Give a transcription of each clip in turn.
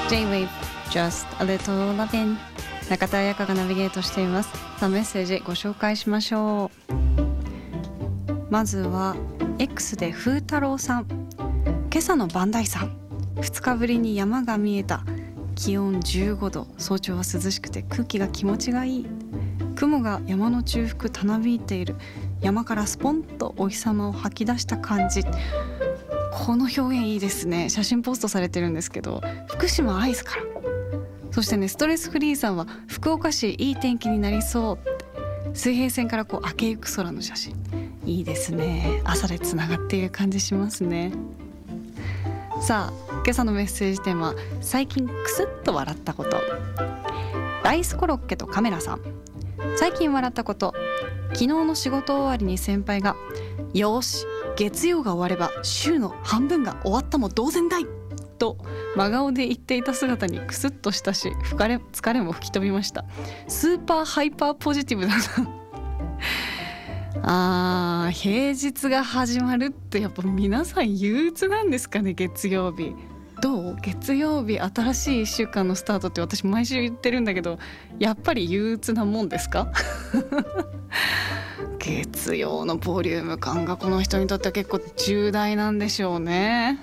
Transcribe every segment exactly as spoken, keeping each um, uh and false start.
J-Wave Just a Little Lovin'、 中田彩香がナビゲートしています。さあメッセージご紹介しましょう。まずは X で風太郎さん、今朝の磐梯山ふつかぶりに山が見えた。気温じゅうごど、早朝は涼しくて空気が気持ちがいい。雲が山の中腹たなびいている。山からスポンとお日様を吐き出した感じ。この表現いいですね。写真ポストされてるんですけど、福島アイスから。そしてね、ストレスフリーさんは福岡市いい天気になりそうって、水平線からこう明けゆく空の写真、いいですね。朝でつながっている感じしますね。さあ今朝のメッセージテーマ、最近クスッと笑ったこと。ライスコロッケとカメラさん、最近笑ったこと。昨日の仕事終わりに先輩が、よーし月曜が終われば週の半分が終わったも同然だいと真顔で言っていた姿にクスッとしたし、疲れ、疲れも吹き飛びました。スーパーハイパーポジティブだなあー、平日が始まるってやっぱ皆さん憂鬱なんですかね。月曜日どう？月曜日新しいいっしゅうかんのスタートって私毎週言ってるんだけど、やっぱり憂鬱なもんですか月曜のボリューム感がこの人にとっては結構重大なんでしょうね。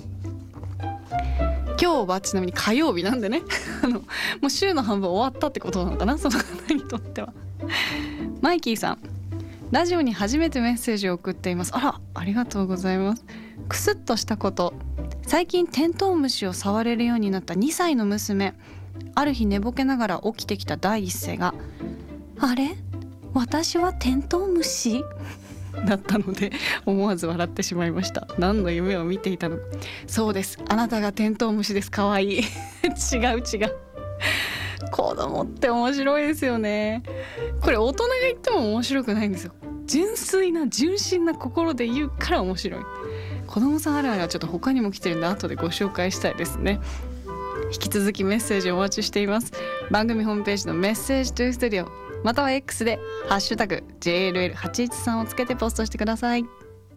今日はちなみに火曜日なんでねあのもう週の半分終わったってことなのかな、その方にとっては。マイキーさん、ラジオに初めてメッセージを送っています。あら、ありがとうございます。クスッとしたこと。最近テントウムシを触れるようになったにさいの娘。ある日寝ぼけながら起きてきた第一声が、あれ？私はテントウムシだったので思わず笑ってしまいました。何の夢を見ていたのか。そうです、あなたがテントウムシです。かわいい違う違う、子供って面白いですよね。これ大人が言っても面白くないんですよ。純粋な純真な心で言うから面白い。子供さんあるあるはちょっと他にも来てるんで後でご紹介したいですね。引き続きメッセージをお待ちしています。番組ホームページのメッセージトゥースタジオまたは X でハッシュタグ ジェイエルエルはちいちさん をつけてポストしてください。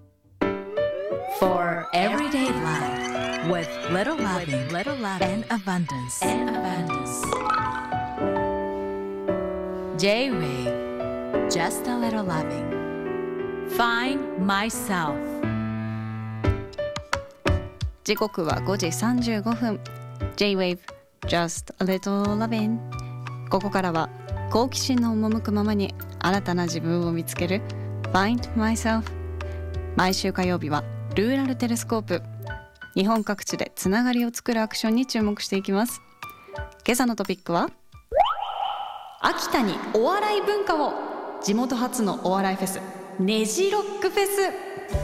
For everyday life with little loving, little loving and abundance, and abundance. J-Wave Just a little loving. Find myself. 時刻はごじさんじゅうごふん。 J-Wave Just a little loving。 ここからは好奇心の赴くままに新たな自分を見つける Find myself。 毎週火曜日はルーラルテレスコープ。日本各地でつながりを作るアクションに注目していきます。今朝のトピックは、秋田にお笑い文化を。地元初のお笑いフェス、ねじロックフェス。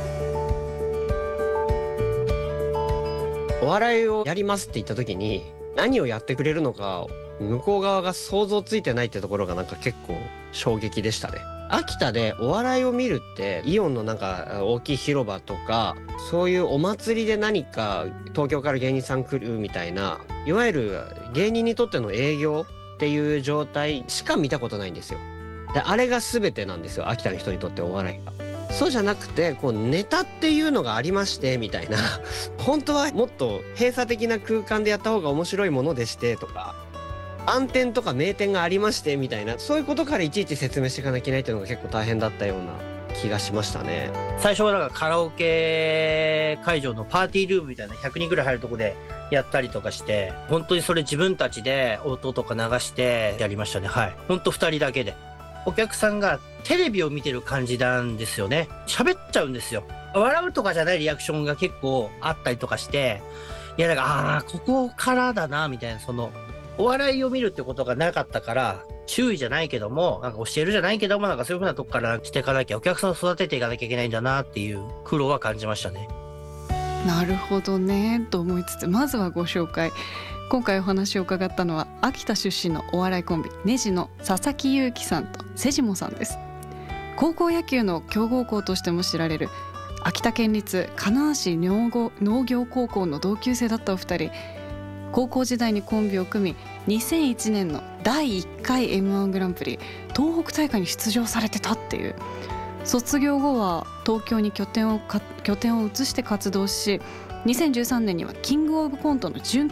お笑いをやりますって言った時に何をやってくれるのか向こう側が想像ついてないってところがなんか結構衝撃でしたね。秋田でお笑いを見るってイオンのなんか大きい広場とかそういうお祭りで何か東京から芸人さん来るみたいな、いわゆる芸人にとっての営業っていう状態しか見たことないんですよ。であれが全てなんですよ、秋田の人にとってお笑いが。そうじゃなくてこうネタっていうのがありましてみたいな本当はもっと閉鎖的な空間でやった方が面白いものでしてとか、暗点とか名店がありましてみたいな、そういうことからいちいち説明していかなきゃいけないっていうのが結構大変だったような気がしましたね。 最初はなんかカラオケ会場のパーティールームみたいなひゃくにんぐらい入るとこでやったりとかして、本当にそれ自分たちで音とか流してやりましたね。はい。本当二人だけで。お客さんがテレビを見てる感じなんですよね。喋っちゃうんですよ。笑うとかじゃないリアクションが結構あったりとかして、いやだから、ああ、ここからだな、みたいな、その、お笑いを見るってことがなかったから、注意じゃないけども、なんか教えるじゃないけども、なんかそういう風なとこからしていかなきゃ、お客さんを育てていかなきゃいけないんだなっていう苦労は感じましたね。 なるほどねと思いつつ、まずはご紹介。今回お話を伺ったのは秋田出身のお笑いコンビネジの佐々木優樹さんとセジモさんです。高校野球の強豪校としても知られる秋田県立金足農業高校の同級生だったお二人。高校時代にコンビを組みにせんいちねんのだいいっかい エムワン グランプリ東北大会に出場されてたっていう。卒業後は東京に拠点をか拠点を移して活動し、にせんじゅうさんねんにはキングオブコントの準